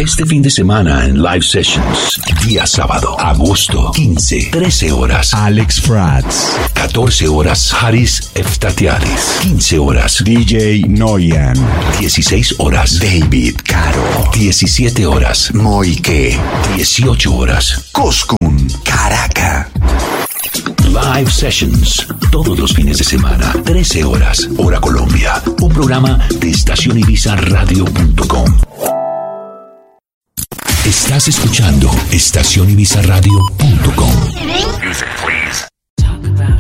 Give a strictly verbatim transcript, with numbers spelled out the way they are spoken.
Este fin de semana en Live Sessions. Día sábado, agosto quince, trece horas. Alex Prats. catorce horas. Haris Eftatiadis. quince horas. D J Noyan. dieciséis horas. David Caro. diecisiete horas. Moike. dieciocho horas. Koskun. Caracas. Live Sessions, todos los fines de semana, trece horas, hora Colombia. Un programa de estación ibiza radio punto com. Estás escuchando estación ibiza radio punto com. Music, please.